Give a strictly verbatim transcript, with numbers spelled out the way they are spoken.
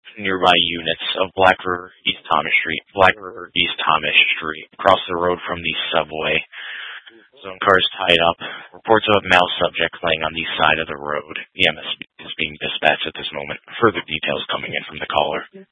nearby units of Black River East Thomas Street, Black River East Thomas Street, across the road from the subway. Zone cars tied up. Reports of a male subject laying on the side of the road. The M S B is being dispatched at this moment. Further details coming in from the caller.